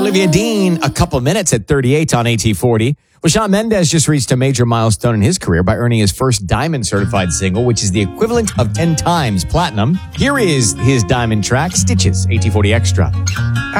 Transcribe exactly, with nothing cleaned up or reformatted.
Olivia Dean, a couple minutes at thirty-eight on A T forty. Well, Shawn Mendes just reached a major milestone in his career by earning his first Diamond certified single, which is the equivalent of ten times platinum. Here is his Diamond track, Stitches, A T forty Extra.